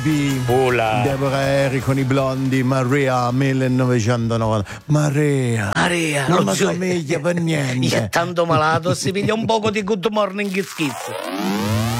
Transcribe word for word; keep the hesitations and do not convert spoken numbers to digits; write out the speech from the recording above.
Ola. Deborah Harry con i blondi, Maria millenovecentonovanta. Maria, Maria, non lo mi zio- somiglia per Io è niente. tanto malato, si piglia un poco di Good Morning Kiss Kiss.